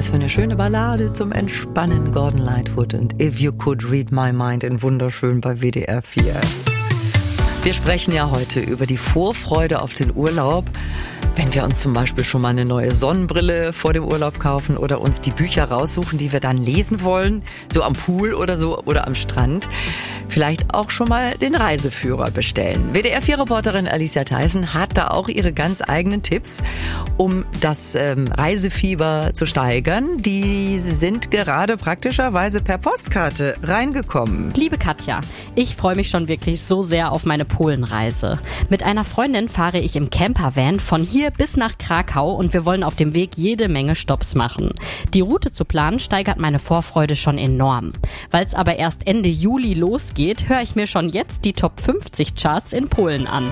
Was für eine schöne Ballade zum Entspannen. Gordon Lightfoot und If You Could Read My Mind in wunderschön bei WDR 4. Wir sprechen ja heute über die Vorfreude auf den Urlaub. Wenn wir uns zum Beispiel schon mal eine neue Sonnenbrille vor dem Urlaub kaufen oder uns die Bücher raussuchen, die wir dann lesen wollen, so am Pool oder so oder am Strand. Vielleicht auch schon mal den Reiseführer bestellen. WDR-4-Reporterin Alicia Theissen hat da auch ihre ganz eigenen Tipps, um das Reisefieber zu steigern. Die sind gerade praktischerweise per Postkarte reingekommen. Liebe Katja, ich freue mich schon wirklich so sehr auf meine Polenreise. Mit einer Freundin fahre ich im Campervan von hier bis nach Krakau und wir wollen auf dem Weg jede Menge Stopps machen. Die Route zu planen steigert meine Vorfreude schon enorm. Weil es aber erst Ende Juli losgeht, höre ich mir schon jetzt die Top 50 Charts in Polen an.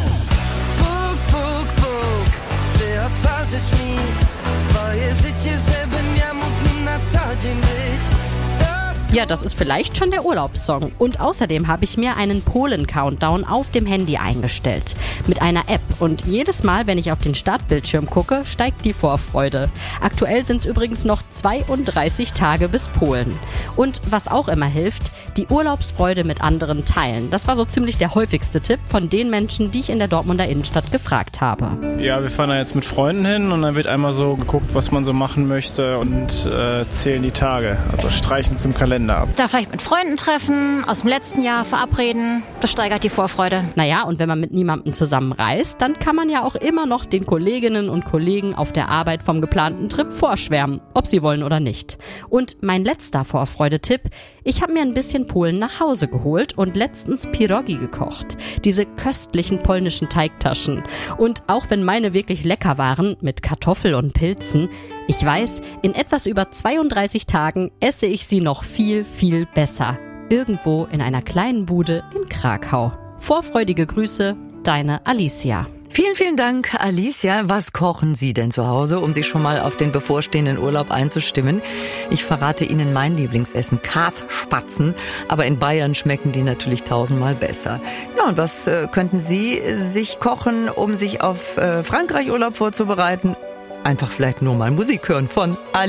Ja, das ist vielleicht schon der Urlaubssong. Und außerdem habe ich mir einen Polen-Countdown auf dem Handy eingestellt. Mit einer App. Und jedes Mal, wenn ich auf den Startbildschirm gucke, steigt die Vorfreude. Aktuell sind es übrigens noch 32 Tage bis Polen. Und was auch immer hilft, die Urlaubsfreude mit anderen teilen. Das war so ziemlich der häufigste Tipp von den Menschen, die ich in der Dortmunder Innenstadt gefragt habe. Ja, wir fahren da jetzt mit Freunden hin und dann wird einmal so geguckt, was man so machen möchte und zählen die Tage. Also streichen es im Kalender ab. Da vielleicht mit Freunden treffen, aus dem letzten Jahr verabreden, das steigert die Vorfreude. Naja, und wenn man mit niemandem zusammen reist, dann kann man ja auch immer noch den Kolleginnen und Kollegen auf der Arbeit vom geplanten Trip vorschwärmen, ob sie wollen oder nicht. Und mein letzter Vorfreudetipp: Ich habe mir ein bisschen Polen nach Hause geholt und letztens Pierogi gekocht. Diese köstlichen polnischen Teigtaschen. Und auch wenn meine wirklich lecker waren, mit Kartoffel und Pilzen, ich weiß, in etwas über 32 Tagen esse ich sie noch viel, viel besser. Irgendwo in einer kleinen Bude in Krakau. Vorfreudige Grüße, deine Alicia. Vielen, vielen Dank, Alicia. Was kochen Sie denn zu Hause, um sich schon mal auf den bevorstehenden Urlaub einzustimmen? Ich verrate Ihnen mein Lieblingsessen, Kasspatzen. Aber in Bayern schmecken die natürlich 1000-mal besser. Ja, und was könnten Sie sich kochen, um sich auf Frankreich-Urlaub vorzubereiten? Einfach vielleicht nur mal Musik hören von Alicia.